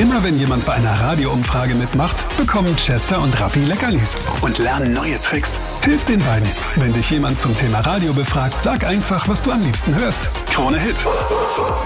Immer wenn jemand bei einer Radioumfrage mitmacht, bekommen Chester und Rappi Leckerlis und lernen neue Tricks. Hilf den beiden. Wenn dich jemand zum Thema Radio befragt, sag einfach, was du am liebsten hörst. Krone Hit.